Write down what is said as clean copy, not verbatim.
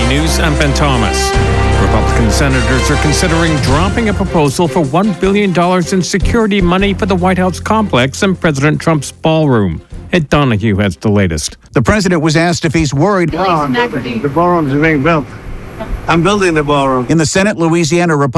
News, I'm Ben Thomas. Republican senators are considering dropping a proposal for $1 billion in security money for the White House complex and President Trump's ballroom. Ed Donahue has the latest. The president was asked if he's worried. The ballroom's being built. I'm building the ballroom. In the Senate, Louisiana Republicans